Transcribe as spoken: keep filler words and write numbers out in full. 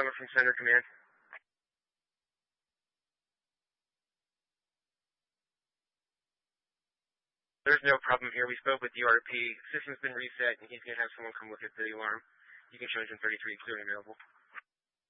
Summer from Center Command. There's no problem here. We spoke with U R P. System's been reset, and he's going to have someone come look at the alarm. You can show engine thirty-three clear and available.